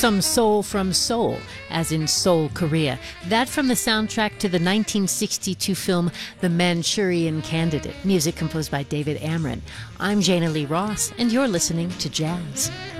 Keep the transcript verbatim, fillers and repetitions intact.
some soul from Seoul, as in Seoul, Korea. That from the soundtrack to the nineteen sixty-two film The Manchurian Candidate, music composed by David Amron. I'm Jana Lee Ross, and you're listening to Jazz.